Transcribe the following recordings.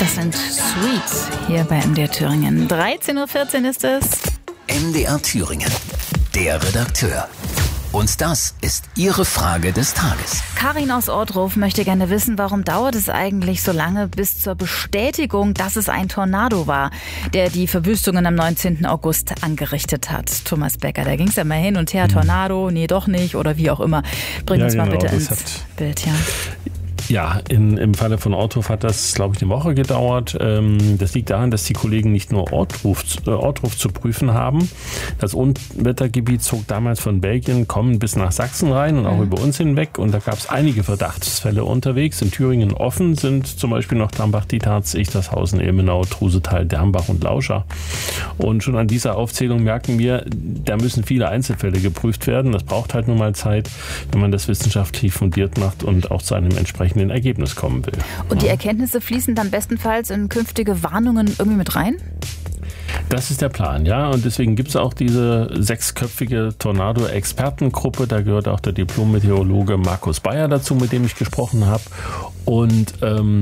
Das sind Sweet hier bei MDR Thüringen. 13.14 Uhr ist es. MDR Thüringen, der Redakteur. Und das ist Ihre Frage des Tages. Karin aus Ohrdruf möchte gerne wissen, warum dauert es eigentlich so lange bis zur Bestätigung, dass es ein Tornado war, der die Verwüstungen am 19. August angerichtet hat. Thomas Becker, da ging es ja mal hin und her, Tornado, nee, doch nicht oder wie auch immer. Bring uns mal bitte ins Bild, ja. Ja, im Falle von Ohrdruf hat das, glaube ich, eine Woche gedauert. Das liegt daran, dass die Kollegen nicht nur Ohrdruf zu prüfen haben. Das Unwettergebiet zog damals von Belgien kommen bis nach Sachsen rein und auch über uns hinweg. Und da gab es einige Verdachtsfälle unterwegs. In Thüringen offen sind zum Beispiel noch Dambach, Dietharz, Ichtershausen, Ilmenau, Trusetal, Dernbach und Lauscha. Und schon an dieser Aufzählung merken wir, da müssen viele Einzelfälle geprüft werden. Das braucht halt nur mal Zeit, wenn man das wissenschaftlich fundiert macht und auch zu einem entsprechenden Ergebnis kommen will. Und die Erkenntnisse fließen dann bestenfalls in künftige Warnungen irgendwie mit rein? Das ist der Plan, ja. Und deswegen gibt es auch diese 6-köpfige Tornado-Expertengruppe. Da gehört auch der Diplom-Meteorologe Markus Bayer dazu, mit dem ich gesprochen habe. Und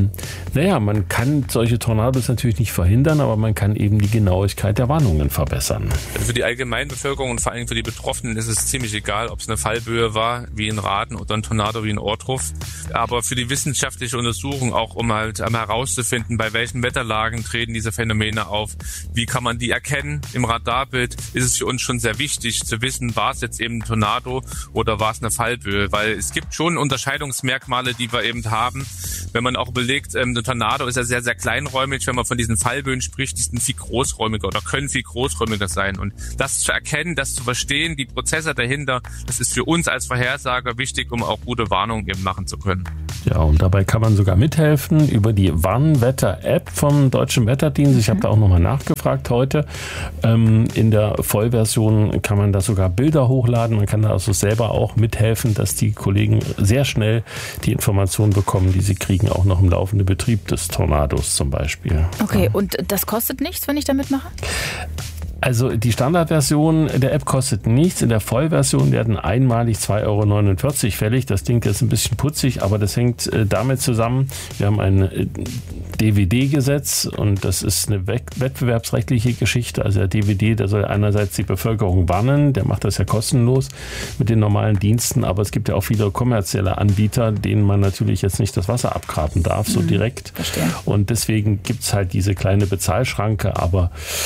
man kann solche Tornados natürlich nicht verhindern, aber man kann eben die Genauigkeit der Warnungen verbessern. Für die Allgemeinbevölkerung und vor allem für die Betroffenen ist es ziemlich egal, ob es eine Fallböe war, wie in Raden, oder ein Tornado wie in Ohrdruf. Aber für die wissenschaftliche Untersuchung auch, um halt herauszufinden, bei welchen Wetterlagen treten diese Phänomene auf, wie kann man die erkennen im Radarbild, ist es für uns schon sehr wichtig zu wissen, war es jetzt eben ein Tornado oder war es eine Fallböe, weil es gibt schon Unterscheidungsmerkmale, die wir eben haben. Wenn man auch überlegt, ein Tornado ist ja sehr, sehr kleinräumig, wenn man von diesen Fallböen spricht, die sind viel großräumiger oder können viel großräumiger sein. Und das zu erkennen, das zu verstehen, die Prozesse dahinter, das ist für uns als Vorhersager wichtig, um auch gute Warnungen eben machen zu können. Ja, und dabei kann man sogar mithelfen über die Warnwetter-App vom Deutschen Wetterdienst. Ich habe da auch nochmal nachgefragt heute. In der Vollversion kann man da sogar Bilder hochladen. Man kann da also selber auch mithelfen, dass die Kollegen sehr schnell die Informationen bekommen, die sie kriegen, auch noch im laufenden Betrieb des Tornados zum Beispiel. Okay, und das kostet nichts, wenn ich da mitmache? Also die Standardversion der App kostet nichts. In der Vollversion werden einmalig 2,49 € fällig. Das klingt jetzt ein bisschen putzig, aber das hängt damit zusammen. Wir haben ein DVD-Gesetz und das ist eine wettbewerbsrechtliche Geschichte. Also der DVD, der soll einerseits die Bevölkerung warnen, der macht das ja kostenlos mit den normalen Diensten, aber es gibt ja auch viele kommerzielle Anbieter, denen man natürlich jetzt nicht das Wasser abgraben darf, so direkt. Verstehe. Und deswegen gibt es halt diese kleine Bezahlschranke, aber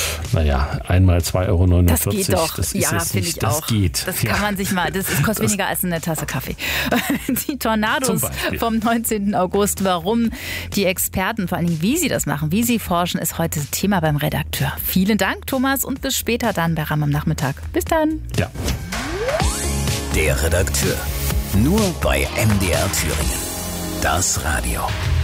einmal 2,49 €. Das geht doch. Das ist ja, finde ich auch. Das geht. Das kann man sich mal, das kostet weniger als eine Tasse Kaffee. Die Tornados vom 19. August, warum die Experten, vor allen Dingen wie sie das machen, wie sie forschen, ist heute Thema beim Redakteur. Vielen Dank, Thomas, und bis später dann bei RAM am Nachmittag. Bis dann. Ja. Der Redakteur. Nur bei MDR Thüringen. Das Radio.